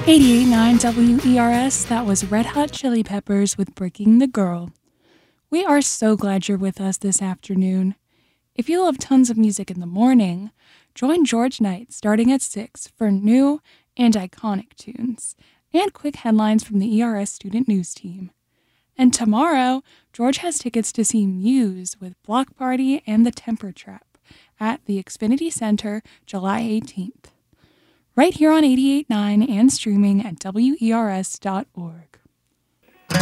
88.9 WERS, that was Red Hot Chili Peppers with Breaking the Girl. We are so glad you're with us this afternoon. If you love tons of music in the morning, join George Knight starting at 6 for new and iconic tunes and quick headlines from the ERS Student News Team. And tomorrow, George has tickets to see Muse with Block Party and the Temper Trap at the Xfinity Center July 18th. Right here on 88.9 and streaming at WERS.org.